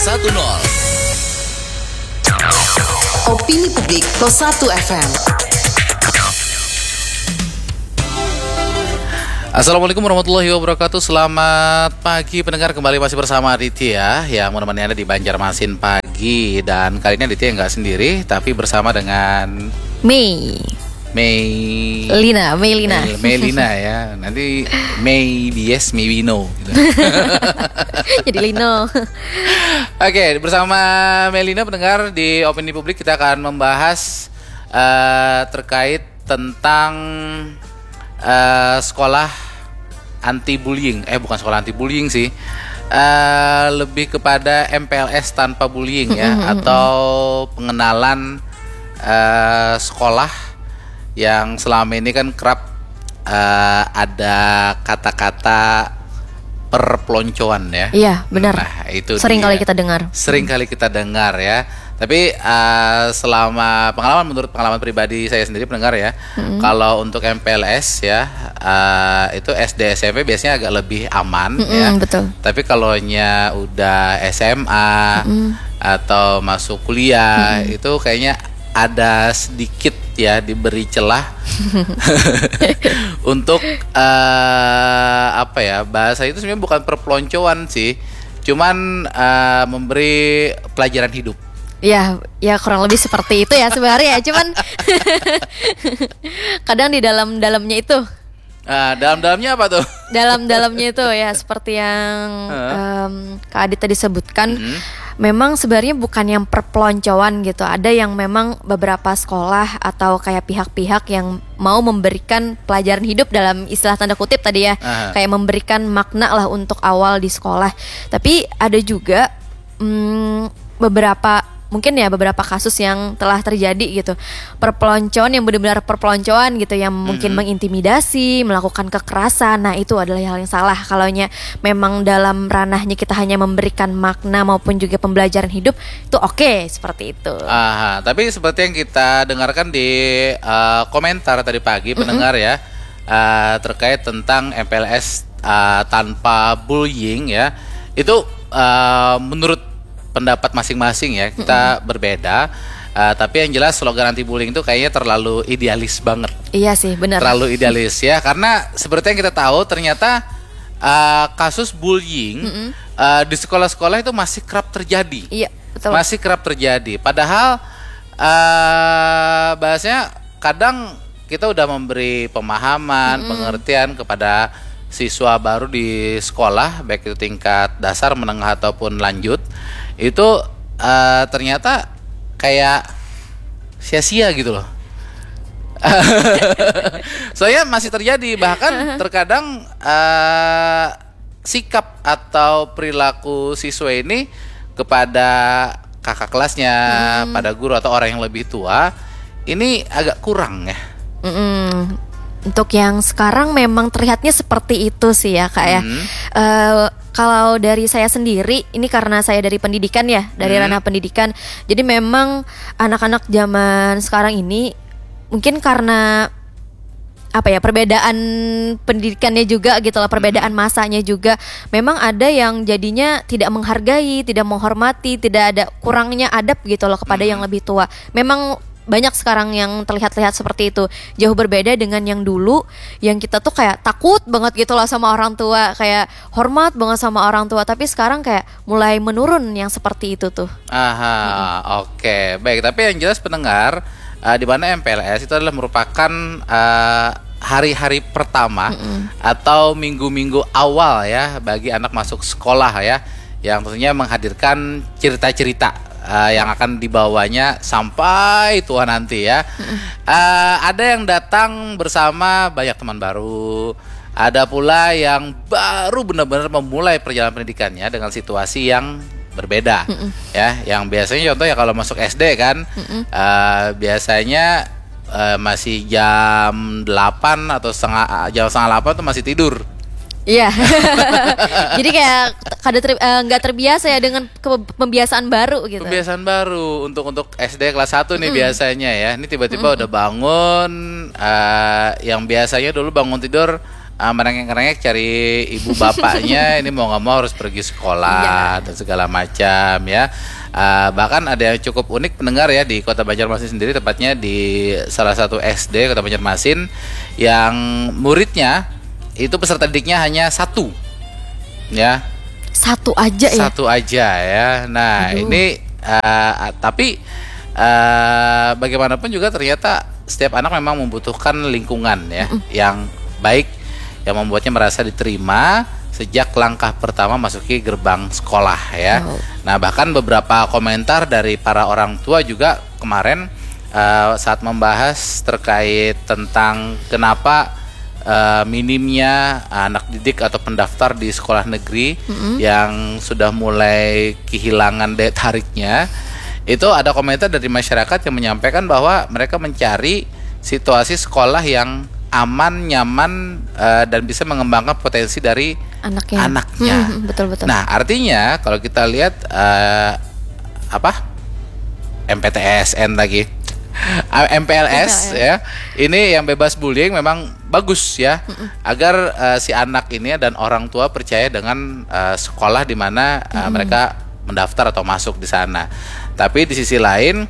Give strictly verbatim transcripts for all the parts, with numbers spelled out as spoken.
satu nol. Opini Publik Plus satu F M. Assalamualaikum warahmatullahi wabarakatuh. Selamat pagi pendengar, kembali masih bersama Aditya yang menemani Anda di Banjarmasin pagi. Dan kali ini Aditya nggak sendiri, tapi bersama dengan Mei Mei Lina, Mei Lina. Mei, Mei Lina ya. Nanti Mei yes, maybe no gitu. Jadi Lino. Oke, bersama Mei Lina pendengar di Opini Publik kita akan membahas uh, terkait tentang uh, sekolah anti bullying. Eh bukan sekolah anti bullying sih. Uh, lebih kepada M P L S tanpa bullying ya, atau pengenalan uh, sekolah yang selama ini kan kerap uh, ada kata-kata perpeloncoan ya. Iya, benar. Nah, itu sering dia. kali kita dengar. Sering kali kita dengar ya. Tapi uh, selama pengalaman menurut pengalaman pribadi saya sendiri pendengar ya, mm-hmm. kalau untuk M P L S ya uh, itu S D S M P biasanya agak lebih aman mm-hmm, ya. Betul. Tapi kalau nya udah S M A mm-hmm. atau masuk kuliah mm-hmm. itu kayaknya ada sedikit ya diberi celah untuk uh, apa ya, bahasa itu sebenarnya bukan perpeloncoan sih, cuman uh, memberi pelajaran hidup. Ya, ya kurang lebih seperti itu ya sebenarnya. Cuman kadang di dalam-dalamnya itu. Nah, dalam-dalamnya apa tuh? Dalam-dalamnya itu ya seperti yang um, Kak Adit tadi sebutkan. Mm-hmm. Memang sebenarnya bukan yang perpeloncoan gitu. Ada yang memang beberapa sekolah atau kayak pihak-pihak yang mau memberikan pelajaran hidup dalam istilah tanda kutip tadi ya. Aha. Kayak memberikan makna lah untuk awal di sekolah. Tapi ada juga hmm, beberapa mungkin ya beberapa kasus yang telah terjadi gitu, perpeloncoan yang benar-benar perpeloncoan gitu, yang mungkin mm-hmm. mengintimidasi, melakukan kekerasan. Nah itu adalah hal yang salah. Kalaunya memang dalam ranahnya kita hanya memberikan makna maupun juga pembelajaran hidup, itu oke okay, seperti itu. Aha, tapi seperti yang kita dengarkan di uh, komentar tadi pagi mm-hmm. pendengar ya, uh, terkait tentang M P L S uh, tanpa bullying ya, itu uh, menurut pendapat masing-masing ya, kita mm-hmm. berbeda. Uh, tapi yang jelas slogan anti bullying itu kayaknya terlalu idealis banget. Iya sih, benar. Terlalu idealis ya, karena seperti yang kita tahu ternyata uh, kasus bullying mm-hmm. uh, di sekolah-sekolah itu masih kerap terjadi. Iya, betul. Masih kerap terjadi. Padahal uh, bahasanya kadang kita udah memberi pemahaman, mm-hmm. pengertian kepada siswa baru di sekolah, baik itu tingkat dasar, menengah ataupun lanjut, itu uh, ternyata kayak sia-sia gitu loh. Soalnya masih terjadi, bahkan terkadang uh, sikap atau perilaku siswa ini kepada kakak kelasnya, hmm. pada guru atau orang yang lebih tua, ini agak kurang ya. Mm-mm. Untuk yang sekarang memang terlihatnya seperti itu sih ya Kak ya. Hmm. Uh, kalau dari saya sendiri, ini karena saya dari pendidikan ya, dari hmm. ranah pendidikan. Jadi memang anak-anak zaman sekarang ini mungkin karena apa ya, perbedaan pendidikannya juga gitu lah, perbedaan masanya juga. Memang ada yang jadinya tidak menghargai, tidak menghormati, tidak ada, kurangnya adab gitu loh kepada hmm. yang lebih tua. Memang banyak sekarang yang terlihat-lihat seperti itu. Jauh berbeda dengan yang dulu, yang kita tuh kayak takut banget gitu loh sama orang tua, kayak hormat banget sama orang tua. Tapi sekarang kayak mulai menurun yang seperti itu tuh. Aha, hmm. oke, okay. Baik. Tapi yang jelas pendengar, uh, di mana M P L S itu adalah merupakan uh, hari-hari pertama mm-hmm. atau minggu-minggu awal ya bagi anak masuk sekolah ya, yang tentunya menghadirkan cerita-cerita Uh, yang akan dibawanya sampai tua nanti ya. Uh, ada yang datang bersama banyak teman baru, ada pula yang baru benar-benar memulai perjalanan pendidikannya dengan situasi yang berbeda. Mm-mm. Ya, yang biasanya contoh ya kalau masuk S D kan, uh, biasanya uh, masih jam delapan atau setengah jam setengah delapan tuh masih tidur. Iya. Jadi kayak kada ter, nggak uh, terbiasa ya dengan ke- pembiasaan baru gitu. Pembiasaan baru untuk untuk S D kelas satu nih mm. biasanya ya. Ini tiba-tiba mm. udah bangun, uh, yang biasanya dulu bangun tidur uh, merengek-rengek cari ibu bapaknya ini mau nggak mau harus pergi sekolah dan segala macam ya. Uh, bahkan ada yang cukup unik pendengar ya di Kota Banjarmasin sendiri, tepatnya di salah satu S D Kota Banjarmasin yang muridnya itu peserta didiknya hanya satu, ya. Satu aja ya. Satu aja ya. Nah Aduh. ini uh, tapi uh, bagaimanapun juga ternyata setiap anak memang membutuhkan lingkungan ya Mm-mm. yang baik, yang membuatnya merasa diterima sejak langkah pertama masuki gerbang sekolah ya. Oh. Nah bahkan beberapa komentar dari para orang tua juga kemarin uh, saat membahas terkait tentang kenapa uh, minimnya anak didik atau pendaftar di sekolah negeri mm-hmm. yang sudah mulai kehilangan daya tariknya. Itu ada komentar dari masyarakat yang menyampaikan bahwa mereka mencari situasi sekolah yang aman, nyaman uh, dan bisa mengembangkan potensi dari anaknya. anaknya. Hmm, betul betul. Nah, artinya kalau kita lihat uh, apa M P T S N lagi, M P L S ya, ini yang bebas bullying memang bagus ya, Mm-mm. agar uh, si anak ini dan orang tua percaya dengan uh, sekolah di mana uh, mereka mendaftar atau masuk di sana. Tapi di sisi lain,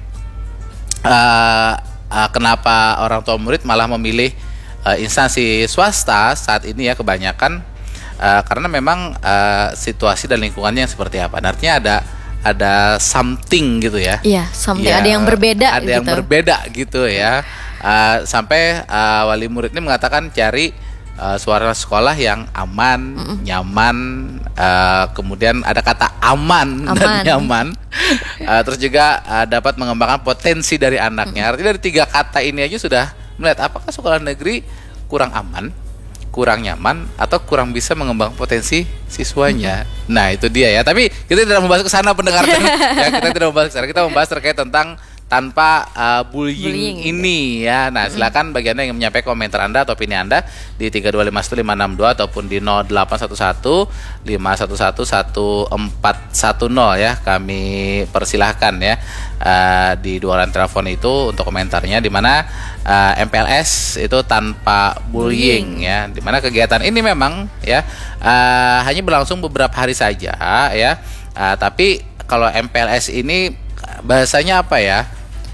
uh, uh, kenapa orang tua murid malah memilih uh, instansi swasta saat ini ya kebanyakan uh, karena memang uh, situasi dan lingkungannya yang seperti apa. Artinya ada ada something gitu ya. Iya, something ya, ada yang berbeda. Ada gitu. yang berbeda gitu ya. Uh, sampai uh, wali murid ini mengatakan cari uh, suara sekolah yang aman, Mm-mm. nyaman, uh, kemudian ada kata aman, aman. dan nyaman. Uh, terus juga uh, dapat mengembangkan potensi dari anaknya. Mm-mm. Artinya dari tiga kata ini aja sudah melihat apakah sekolah negeri kurang aman, kurang nyaman, atau kurang bisa mengembangkan potensi siswanya. Mm-hmm. Nah itu dia ya. Tapi kita tidak membahas ke sana pendengar. Ya, kita tidak membahas ke sana. Kita membahas terkait tentang tanpa uh, bullying, bullying ini ya. Nah silakan bagi Anda yang menyampaikan komentar Anda atau opini Anda di tiga dua lima satu lima enam dua ataupun di nol delapan satu satu lima satu satu satu empat satu nol ya. Kami persilahkan ya uh, di dua line telepon itu untuk komentarnya, di mana uh, M P L S itu tanpa bullying, bullying. Ya. Di mana kegiatan ini memang ya uh, hanya berlangsung beberapa hari saja ya. Uh, tapi kalau M P L S ini bahasanya apa ya?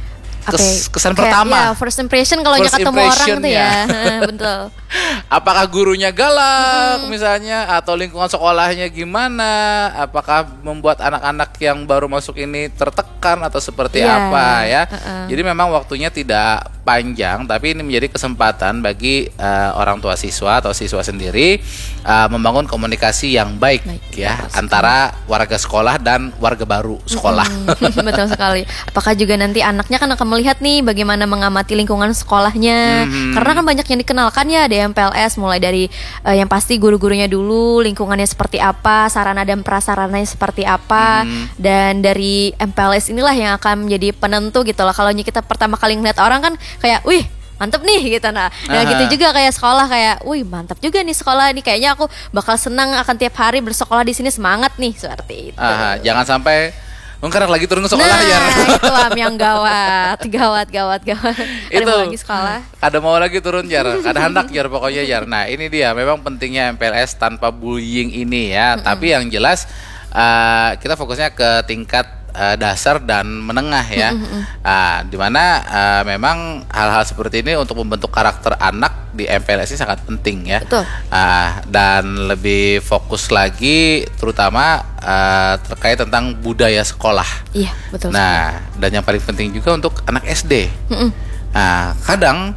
Kes, kesan kayak, pertama, ya, first impression kalau ketemu orang tuh ya, betul. Apakah gurunya galak hmm. misalnya, atau lingkungan sekolahnya gimana? Apakah membuat anak-anak yang baru masuk ini tertekan atau seperti yeah. apa ya? Uh-uh. Jadi memang waktunya tidak panjang, tapi ini menjadi kesempatan bagi uh, orang tua siswa atau siswa sendiri uh, membangun komunikasi yang baik, baik ya betul antara sekali. Warga sekolah dan warga baru sekolah. Mm-hmm. Betul sekali. Apakah juga nanti anaknya kan akan melihat nih bagaimana mengamati lingkungan sekolahnya, mm-hmm. karena kan banyak yang dikenalkan ya di M P L S, mulai dari uh, yang pasti guru-gurunya dulu, lingkungannya seperti apa, sarana dan prasarananya seperti apa, mm-hmm. dan dari M P L S inilah yang akan menjadi penentu gitu loh. Kalau kita pertama kali ngeliat orang kan kayak, wih mantep nih gitu. Nah, nah gitu juga kayak sekolah, kayak, wih mantap juga nih sekolah nih, kayaknya aku bakal senang akan tiap hari bersekolah di sini, semangat nih, seperti itu. Aha, jangan sampai Mungkin lagi turun ke sekolah nah, ya. Itu am yang gawat, gawat, gawat, gawat. Ada Itu mau lagi sekolah. Ada mau lagi turun jar, ada hendak jar pokoknya jar. Nah ini dia, memang pentingnya M P L S tanpa bullying ini ya. Mm-hmm. Tapi yang jelas uh, kita fokusnya ke tingkat uh, dasar dan menengah ya. Mm-hmm. Uh, dimana uh, memang hal-hal seperti ini untuk membentuk karakter anak di M P L S ini sangat penting ya. Betul. Uh, dan lebih fokus lagi terutama uh, terkait tentang budaya sekolah. Iya, betul. Nah, sekali. Dan yang paling penting juga untuk anak S D. Mm-mm. Nah, kadang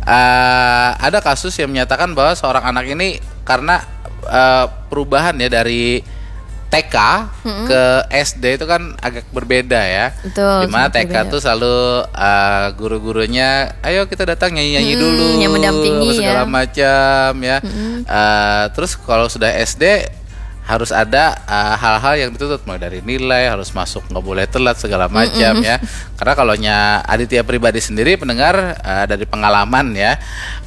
uh, ada kasus yang menyatakan bahwa seorang anak ini karena uh, perubahan ya dari T K mm-hmm. ke S D itu kan agak berbeda ya. Betul. Dimana T K tuh selalu uh, guru-gurunya, ayo kita datang nyanyi-nyanyi hmm, dulu, yang mendampingi segala ya. macam ya. Mm-hmm. Uh, terus kalau sudah S D harus ada uh, hal-hal yang dituntut, mulai dari nilai, harus masuk nggak boleh telat segala macam mm-hmm. ya. Karena kalau nya Aditya pribadi sendiri pendengar uh, dari pengalaman ya,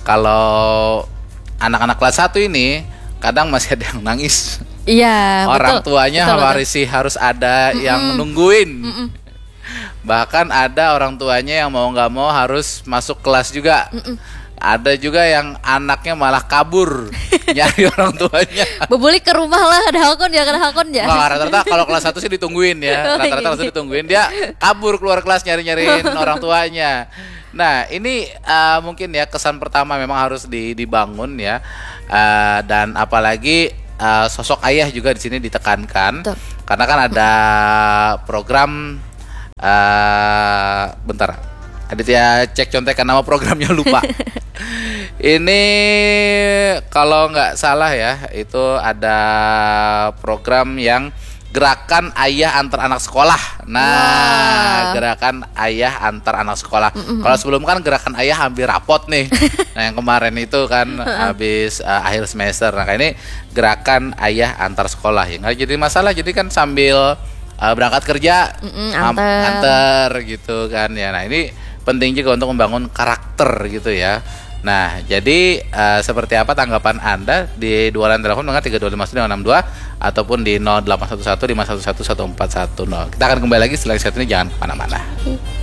kalau anak-anak kelas satu ini kadang masih ada yang nangis. Iya, orang betul, tuanya betul, masih harus ada mm-mm. yang nungguin. Mm-mm. Bahkan ada orang tuanya yang mau nggak mau harus masuk kelas juga. Mm-mm. Ada juga yang anaknya malah kabur nyari orang tuanya. Bebulik ke rumah lah, ada hakon ya, ada hakon ya. Nggak, rata-rata kalau kelas satu sih ditungguin ya. Rata-rata langsung ditungguin, dia kabur keluar kelas nyari-nyariin orang tuanya. Nah, ini uh, mungkin ya kesan pertama memang harus di, dibangun ya. Uh, dan apalagi uh, sosok ayah juga di sini ditekankan. Betul. Karena kan ada program uh, bentar. Aditya cek contekan nama programnya, lupa. Ini kalau nggak salah ya, itu ada program yang gerakan ayah antar anak sekolah. Nah, wow. Gerakan ayah antar anak sekolah. Mm-hmm. Kalau sebelum kan gerakan ayah ambil rapot nih. Nah, yang kemarin itu kan habis uh, akhir semester. Nah, ini gerakan ayah antar sekolah. Ya nggak jadi masalah. Jadi kan sambil uh, berangkat kerja, Mm-mm, anter. anter gitu kan ya. Nah, ini penting juga untuk membangun karakter gitu ya. Nah, jadi uh, seperti apa tanggapan Anda di dua line telepon dengan tiga dua lima satu enam dua ataupun di nol delapan satu satu lima satu satu satu empat satu nol. Kita akan kembali lagi setelah satu ini, jangan kemana-mana.